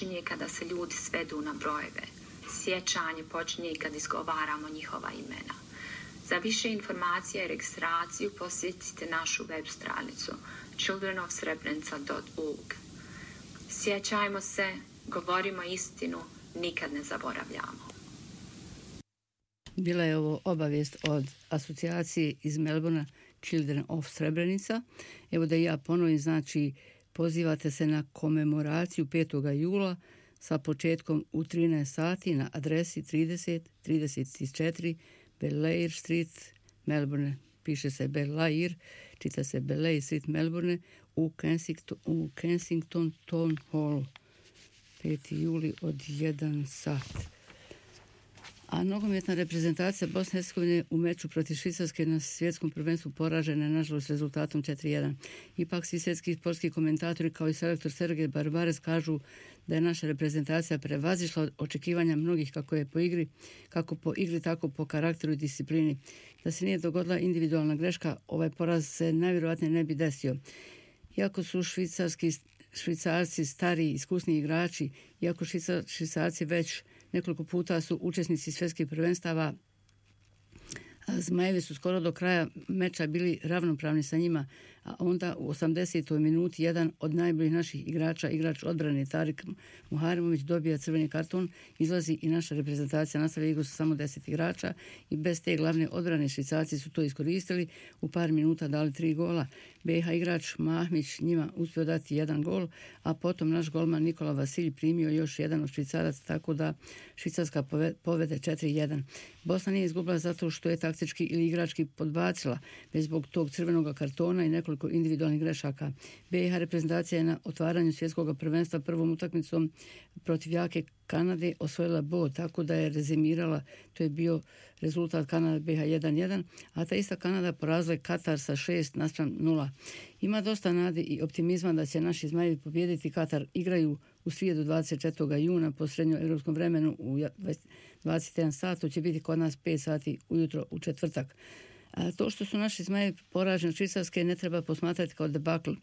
počinje kada se ljudi svedu na brojeve. Sjećanje počinje kad izgovaramo njihova imena. Za više informacija i registraciju posjetite našu web stranicu childrenofsrebrenica.org. Sjećajmo se, govorimo istinu, nikad ne zaboravljamo. Bila je ovo obavijest od asocijacije iz Melbourna Children of Srebrenica. Evo da ja ponovim, znači pozivate se na komemoraciju 5. jula sa početkom u 13 sati na adresi 3034 Belair Street, Melbourne. Piše se Belair, čita se Belair Street, Melbourne, u Kensington Town Hall. 5. juli od 1 sat. A nogometna reprezentacija Bosne i Hercegovine u meču protiv Švicarske na svjetskom prvenstvu poražena je nažalost rezultatom 4:1. Ipak svi svjetski sportski komentatori kao i selektor Sergej Barbarez kažu da je naša reprezentacija prevazišla očekivanja mnogih kako po igri tako po karakteru i disciplini. Da se nije dogodila individualna greška, ovaj poraz se najvjerojatnije ne bi desio. Iako su Švicarci stari, iskusni igrači, iako Švicarci već nekoliko puta su učesnici svjetskih prvenstava, Zmajevi su skoro do kraja meča bili ravnopravni sa njima, a onda u 80. minuti jedan od najboljih naših igrača, igrač odbrane Tarik Muharimović, dobija crveni karton, izlazi i naša reprezentacija nastavlja igru sa samo 10 igrača i bez te glavne odbrane Švicarci su to iskoristili, u par minuta dali 3 gola. BiH igrač Mahmić njima uspio dati 1 gol, a potom naš golman Nikola Vasilj primio još jedan od Švicaraca, tako da Švicarska povede 4:1. Bosna nije izgubila zato što je taktički ili igrački podbacila, već zbog tog crvenog kartona i nekoliko individualnih grešaka. BiH reprezentacija je na otvaranju svjetskog prvenstva prvom utakmicom protiv jake Kanade osvojila bod, tako da je rezimirala, to je bio rezultat Kanada BiH 1:1, a ta ista Kanada porazila je Katar sa 6:0. Ima dosta nade i optimizma da će naši Zmajevi pobijediti Katar. Igraju u srijedu 24. juna po srednjoevropskom vremenu u 21 sat, to će biti kod nas 5 sati ujutro u četvrtak. A to što su naši Zmajevi poraženi od Švicarske ne treba posmatrati kao debakl.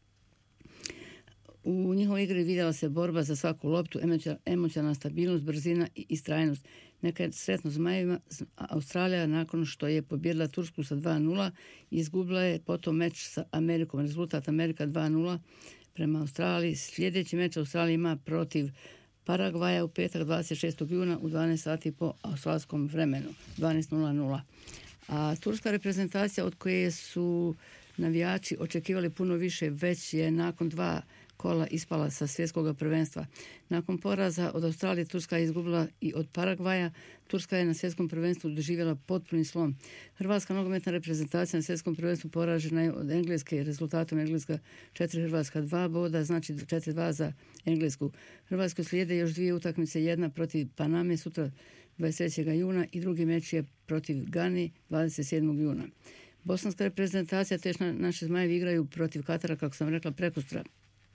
U njihovoj igri vidjela se borba za svaku loptu, emocionalna stabilnost, brzina i istrajnost. Neka je sretno Zmajevima. Australija nakon što je pobjedila Tursku sa 2:0 izgubila je potom meč sa Amerikom. Rezultat Amerika 2:0 prema Australiji. Sljedeći meč Australija ima protiv Paragvaja u petak 26. juna u 12 sati po australskom vremenu, 12:00. A turska reprezentacija od koje su navijači očekivali puno više, već je nakon 2 kola ispala sa svjetskog prvenstva. Nakon poraza od Australije Turska je izgubila i od Paragvaja. Turska je na svjetskom prvenstvu doživjela potpuni slom. Hrvatska nogometna reprezentacija na svjetskom prvenstvu poražena je od Engleske, rezultatom Engleska 4, Hrvatska 2 boda, znači 4:2 za Englesku. Hrvatskoj slijede još 2 utakmice, jedna protiv Paname sutra 23. juna i drugi meč je protiv Gane 27. juna. Bosanska reprezentacija, teš naši Zmajevi igraju protiv Katara, kako sam rekla, prekosutra.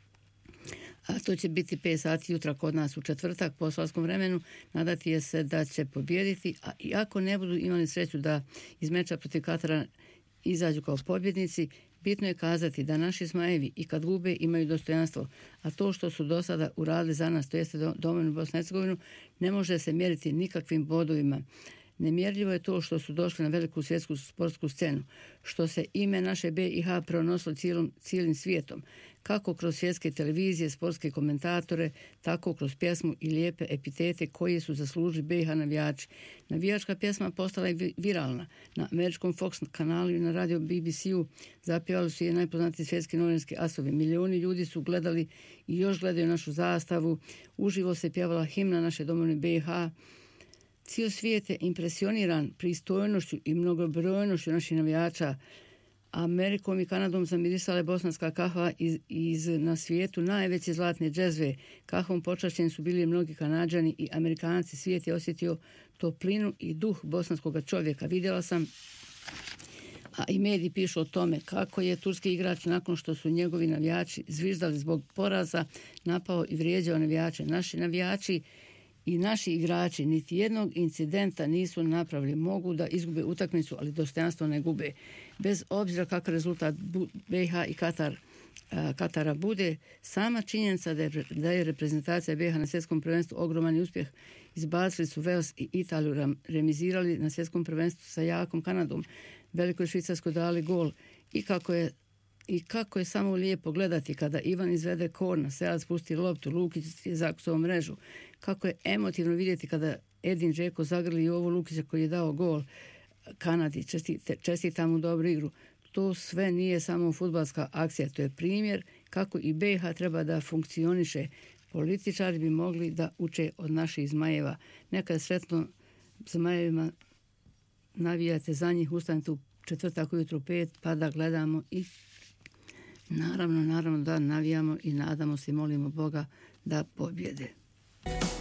A to će biti 5 sati jutra kod nas u četvrtak po australskom vremenu. Nadati je se da će pobijediti, a i ako ne budu imali sreću da iz meča protiv Katara izađu kao pobjednici, bitno je kazati da naši Zmajevi i kad gube imaju dostojanstvo, a to što su do sada uradili za nas, to jeste domovinu Bosnu i Hercegovinu, ne može se mjeriti nikakvim bodovima. Nemjerljivo je to što su došli na veliku svjetsku sportsku scenu, što se ime naše BiH pronosilo cijelim svijetom, kako kroz svjetske televizije, sportske komentatore, tako kroz pjesmu i lijepe epitete koje su zaslužili BiH navijači. Navijačka pjesma postala je viralna. Na američkom Fox kanalu i na radio BBC-u zapjevali su je najpoznatiji svjetski novinski asovi. Milioni ljudi su gledali i još gledaju našu zastavu. Uživo se pjevala himna naše domovine BiH. Cijel svijet je impresioniran pristojnošću i mnogobrojnošću naših navijača. Amerikom i Kanadom zamirisala je bosanska kahva iz na svijetu najveće zlatne džezve. Kahvom počašćeni su bili mnogi Kanađani i Amerikanci. Svijet je osjetio toplinu i duh bosanskog čovjeka. Vidjela sam, a i mediji pišu o tome kako je turski igrač nakon što su njegovi navijači zviždali zbog poraza napao i vrijeđao navijače. Naši navijači i naši igrači niti jednog incidenta nisu napravili. Mogu da izgube utakmicu, ali dostojanstvo ne gube. Bez obzira kakav rezultat BiH i Katar Katara bude. Sama činjenica da je reprezentacija BiH na svjetskom prvenstvu ogroman uspjeh. Izbacili su Wales i Italiju, remizirali na svjetskom prvenstvu sa jakom Kanadom, Velikoj Švicarskoj dali gol i kako je samo lijepo gledati kada Ivan izvede korner, Selac pusti loptu, Lukić zakucao mrežu. Kako je emotivno vidjeti kada Edin Džeko zagrli Jovu Lukića koji je dao gol Kanadi, čestita mu dobru igru. To sve nije samo fudbalska akcija, to je primjer kako i BiH treba da funkcioniše. Političari bi mogli da uče od naših zmajeva. Nekad sretno zmajevima, navijate za njih, ustanete u četvrtak ujutro 5 pa da gledamo i naravno da navijamo i nadamo se i molimo Boga da pobjede.